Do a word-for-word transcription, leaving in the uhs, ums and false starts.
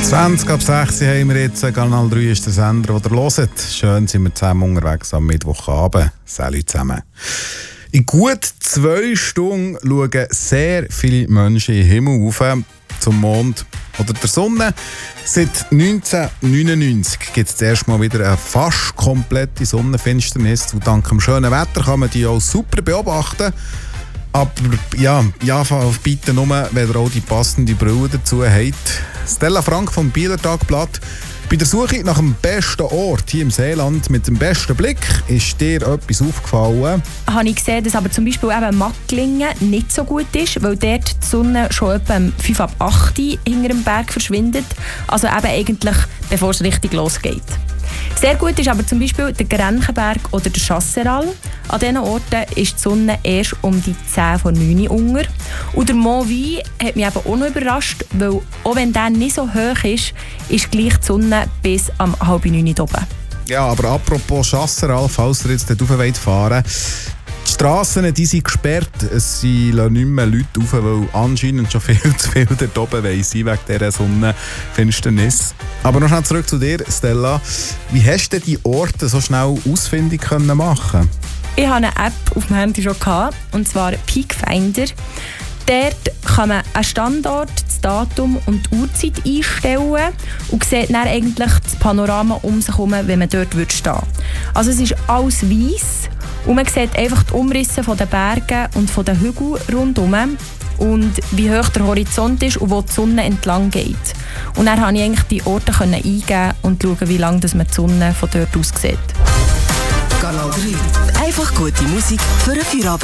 zwanzig ab sechs haben wir jetzt. Kanal drei ist der Sender, den ihr hört. Schön sind wir zusammen unterwegs am Mittwochabend. Salut zusammen. In gut zwei Stunden schauen sehr viele Menschen in den Himmel auf, zum Mond oder der Sonne. Seit neunzehnhundertneunundneunzig gibt es erst mal wieder eine fast komplette Sonnenfinsternis. Und dank dem schönen Wetter kann man die auch super beobachten. Aber ja, ja, bitte nur, wenn ihr auch die passende Brille dazu habt. Stella Frank vom Bieler Tagblatt. Bei der Suche nach dem besten Ort hier im Seeland mit dem besten Blick ist dir etwas aufgefallen? Habe ich gesehen, dass aber zum Beispiel eben Magglingen nicht so gut ist, weil dort die Sonne schon etwa um fünf ab acht hinter dem Berg verschwindet. Also eben eigentlich, bevor es richtig losgeht. Sehr gut ist aber zum Beispiel der Grenchenberg oder der Chasseral. An diesen Orten ist die Sonne erst um die zehn vor neun unter. Und der Mont Vuy hat mich eben auch noch überrascht, weil auch wenn der nicht so hoch ist, ist gleich die Sonne bis am halb neun oben. Ja, aber apropos Chasseral, falls ihr jetzt dort rauf wollt fahren, die Strassen die sind gesperrt, es lassen nicht mehr Leute rauf, weil anscheinend schon viel zu viel dort oben sein wegen dieser Sonnenfinsternis. Aber noch schnell zurück zu dir, Stella. Wie hast du die Orte so schnell ausfindig können machen? Ich hatte eine App auf dem Handy schon gehabt, und zwar Peak Finder. Dort kann man einen Standort, das Datum und die Uhrzeit einstellen und sieht dann eigentlich das Panorama um sich herum, wenn man dort stehen würde. Also es ist alles weiss und man sieht einfach die Umrisse von den Bergen und von den Hügeln rundherum und wie hoch der Horizont ist und wo die Sonne entlang geht. Und dann konnte ich eigentlich die Orte eingeben und schauen, wie lange man die Sonne von dort aus sieht. Kanal drei. Einfach gute Musik für einen Feierabend.